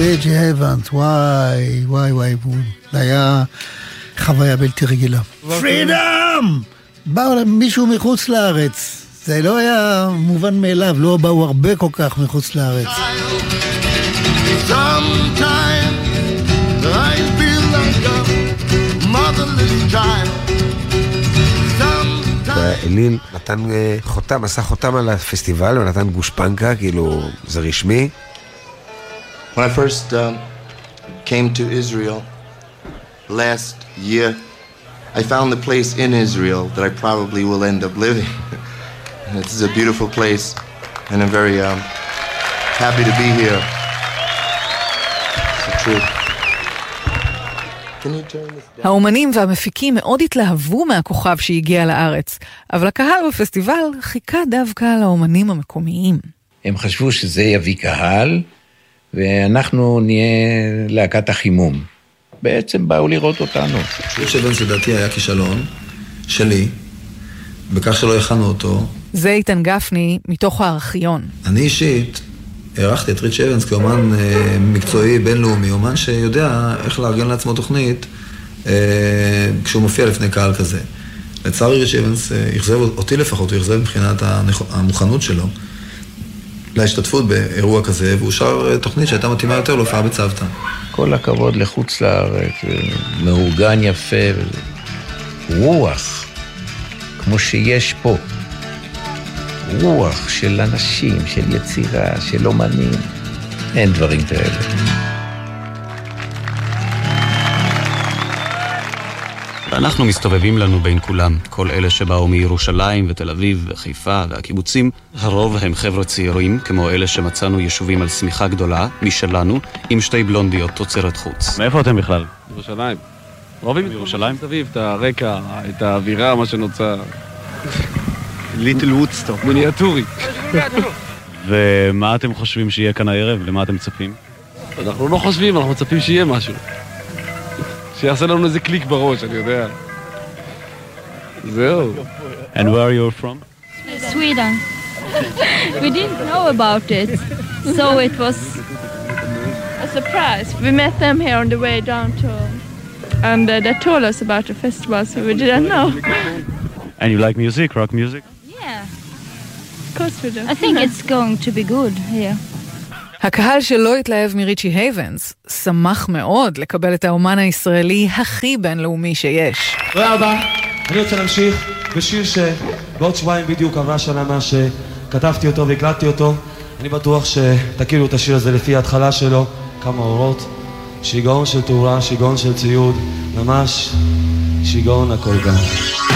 ריצ'י הייבנס, וואי, זה היה חוויה בלתי רגילה. פרידום! באו מישהו מחוץ לארץ, זה לא היה מובן מאליו, לא באו הרבה כל כך מחוץ לארץ. I feel like a motherless child. אליל נתן חותם, עשה חותם על הפסטיבל ונתן גושפנקה, כאילו זה רשמי. When I first came to Israel last year, I found the place in Israel that I probably will end up living. And this is a beautiful place and I'm very happy to be here. It's the truth. האומנים והמפיקים מאוד התלהבו מהכוכב שהגיע לארץ, אבל הקהל בפסטיבל חיכה דווקא לאומנים המקומיים. הם חשבו שזה יביא קהל, ואנחנו נהיה להקת החימום. בעצם באו לראות אותנו. ריץ' אבנס לדעתי היה כישלון שלי, בכך שלא הכנו אותו. זה איתן גפני מתוך הארכיון. אני אישית הערכתי את ריץ' אבנס כאומן מקצועי בינלאומי, אומן שיודע איך לארגן לעצמו תוכנית כשהוא מופיע לפני קהל כזה. לצערי ריץ' אבנס יחזב אותי לפחות, הוא יחזב מבחינת המוכנות שלו להשתתפות באירוע כזה, והוא שר תוכנית שהייתה מתאימה יותר להופעה בצוותא. כל הכבוד לחוץ לארץ, מאורגן יפה, רוח, כמו שיש פה. רוח של אנשים, של יצירה, של אומנים. אין דברים כאלה. ואנחנו מסתובבים לנו בין כולם. כל אלה שבאו מירושלים ותל אביב וחיפה והקיבוצים, הרוב הם חבר'ה צעירים, כמו אלה שמצאנו יישובים על סמיכה גדולה, משלנו, עם שתי בלונדיות תוצרת חוץ. מאיפה אתם בכלל? ירושלים. רובים מירושלים? סביב, את הרקע, את האווירה, מה שנוצר. ליטל וודסטוק. מיניאטורי. ומה אתם חושבים שיהיה כאן הערב? למה אתם מצפים? אנחנו לא חושבים, אנחנו מצפים שיהיה משהו. שיעשה לנו איזה קליק בראש, אני יודע. זהו. And where are you from? Sweden. We didn't know about it, so it was a surprise. We met them here on the way down to, and they told us about the festival, so we didn't know. And you like music, rock music? Yeah, of course we do. I think it's going to be good here. הקהל שלא התלהב מריצ'י הייבנס שמח מאוד לקבל את האומן הישראלי הכי בינלאומי שיש. תודה רבה. אני רוצה להמשיך בשיר שבעוד שבועיים בדיוק עברה שנה מה שכתבתי אותו והקלטתי אותו. אני בטוח שתכירו את השיר הזה לפי ההתחלה שלו, כמה אורות. שיגעון של תאורה, שיגעון של ציוד, ממש שיגעון הכל גם.